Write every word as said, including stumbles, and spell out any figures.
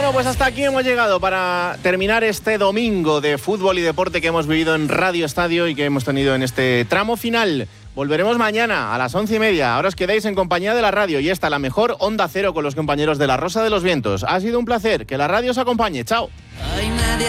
Bueno, pues hasta aquí hemos llegado para terminar este domingo de fútbol y deporte que hemos vivido en Radio Estadio y que hemos tenido en este tramo final. Volveremos mañana a las once y media. Ahora os quedáis en compañía de la radio y esta, la mejor Onda Cero con los compañeros de La Rosa de los Vientos. Ha sido un placer. Que la radio os acompañe. Chao.